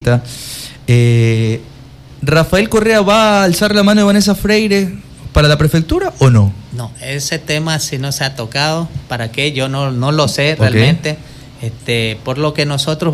periodista. ¿Rafael Correa va a alzar la mano de Vanessa Freire para la prefectura o no? No, ese tema sí no se ha tocado. ¿Para qué? Yo no lo sé realmente. Por lo que nosotros